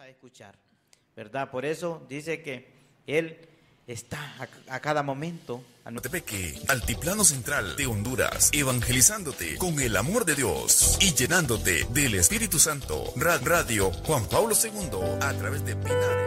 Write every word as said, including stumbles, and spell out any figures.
de escuchar, ¿verdad? Por eso dice que Él está a, a cada momento. A Tepeque, Altiplano Central de Honduras, evangelizándote con el amor de Dios y llenándote del Espíritu Santo. Radio Juan Pablo segundo, a través de Pinares.